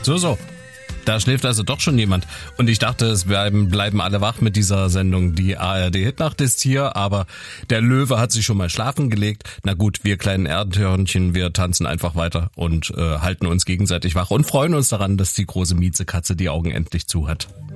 So. Da schläft also doch schon jemand. Und ich dachte, es bleiben alle wach mit dieser Sendung. Die ARD-Hitnacht ist hier, aber der Löwe hat sich schon mal schlafen gelegt. Na gut, wir kleinen Erdhörnchen, wir tanzen einfach weiter und halten uns gegenseitig wach und freuen uns daran, dass die große Miezekatze die Augen endlich zu hat.